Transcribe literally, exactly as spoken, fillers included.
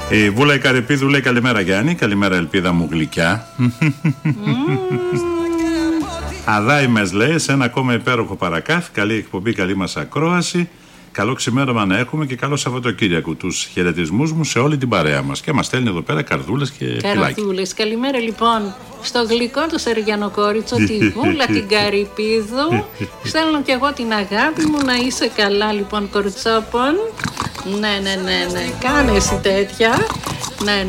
Η Βούλα η Καρυπίδου λέει καλημέρα Γιάννη, καλημέρα Ελπίδα μου γλυκιά. Αδάιμες λέει, σε ένα ακόμα υπέροχο παρακάθι, καλή εκπομπή, καλή μας ακρόαση. Καλό ξημέρωμα να έχουμε και καλό Σαββατοκύριακο. Τους χαιρετισμούς μου σε όλη την παρέα μας. Και μας στέλνει εδώ πέρα καρδούλες και φυλάκια. Καρδούλες. Καλημέρα λοιπόν στο γλυκό του Σεργιανοκόριτσο, τη Βούλα, την Καρυπίδου. Στέλνω και εγώ την αγάπη μου, να είσαι καλά λοιπόν κορτσόπων. Ναι, ναι, ναι, ναι. Κάνε εσύ τέτοια. Ναι, ναι.